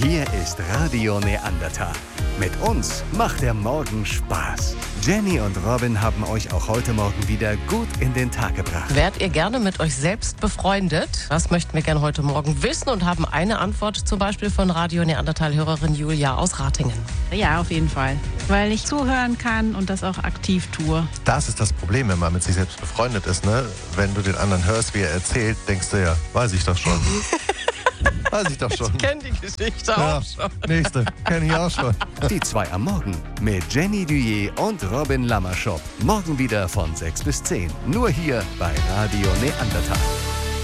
Hier ist Radio Neandertal. Mit uns macht der Morgen Spaß. Jenny und Robin haben euch auch heute Morgen wieder gut in den Tag gebracht. Wärt ihr gerne mit euch selbst befreundet? Das möchten wir gerne heute Morgen wissen und haben eine Antwort zum Beispiel von Radio Neandertal-Hörerin Julia aus Ratingen. Ja, auf jeden Fall. Weil ich zuhören kann und das auch aktiv tue. Das ist das Problem, wenn man mit sich selbst befreundet ist, ne? Wenn du den anderen hörst, wie er erzählt, denkst du ja, weiß ich doch schon. Weiß ich doch schon. Ich kenne die Geschichte auch schon. Nächste, kenne ich auch schon. Die 2 am Morgen mit Jenny Duyé und Robin Lammerschop. Morgen wieder von 6 bis 10. Nur hier bei Radio Neandertal.